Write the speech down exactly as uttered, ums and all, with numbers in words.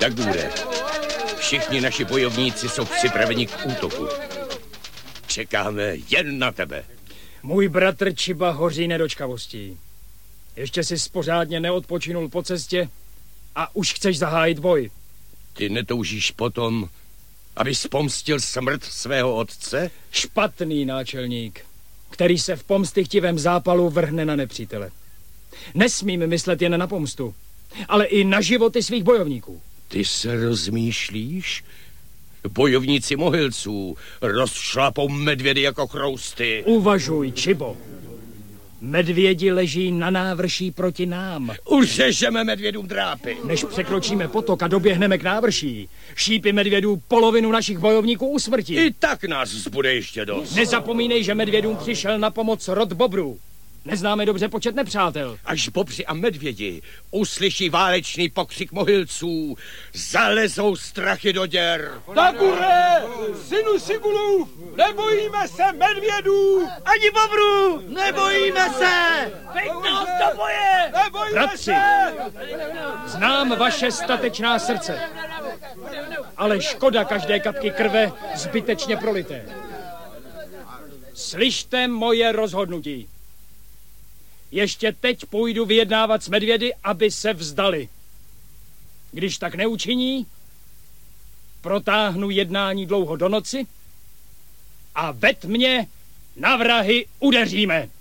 Tak bude. Všichni naši bojovníci jsou připraveni k útoku. Čekáme jen na tebe. Můj bratr Čiba hoří nedočkavostí. Ještě jsi pořádně neodpočinul po cestě a už chceš zahájit boj. Ty netoužíš potom, abys pomstil smrt svého otce? Špatný náčelník, který se v pomstychtivém zápalu vrhne na nepřítele. Nesmím myslet jen na pomstu, ale i na životy svých bojovníků. Ty se rozmýšlíš? Bojovníci Mohyľců rozšlapou medvědy jako chrousty. Uvažuj, Čibo. Medvědi leží na návrší proti nám. Uřežeme medvědům drápy. Než překročíme potok a doběhneme k návrší, šípy medvědů polovinu našich bojovníků usmrtí. I tak nás zbude ještě dost. Nezapomínej, že medvědům přišel na pomoc rod bobrů. Neznáme dobře počet nepřátel. Až bobři a medvědi uslyší válečný pokřik Mohyľců, zalezou strachy do děr. Takure, synu Sibulův, nebojíme se medvědů! Ani bobrů, nebojíme se! Veď nás do boje! Nebojíme Bratři, se! znám vaše statečná srdce, ale škoda každé kapky krve zbytečně prolité. Slyšte moje rozhodnutí. Ještě teď půjdu vyjednávat s medvědy, aby se vzdali. Když tak neučiní, protáhnu jednání dlouho do noci a ve tmě na vrahy udeříme.